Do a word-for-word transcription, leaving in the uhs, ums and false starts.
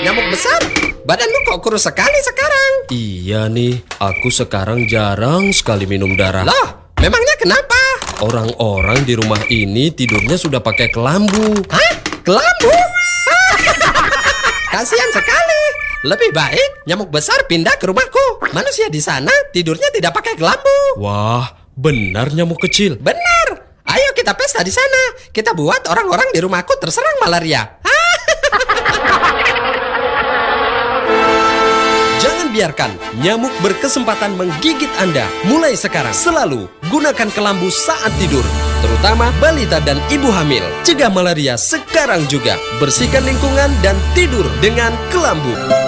nyamuk besar. Badanmu kok kurus sekali sekarang? Iya nih, aku sekarang jarang sekali minum darah. Loh, memangnya kenapa? Orang-orang di rumah ini tidurnya sudah pakai kelambu. Hah? Kelambu? Kasihan sekali. Lebih baik nyamuk besar pindah ke rumahku. Manusia di sana tidurnya tidak pakai kelambu. Wah, benar nyamuk kecil. Benar. Ayo kita pesta di sana. Kita buat orang-orang di rumahku terserang malaria. Jangan biarkan nyamuk berkesempatan menggigit Anda. Mulai sekarang, selalu gunakan kelambu saat tidur. Terutama balita dan ibu hamil. Cegah malaria sekarang juga. Bersihkan lingkungan dan tidur dengan kelambu.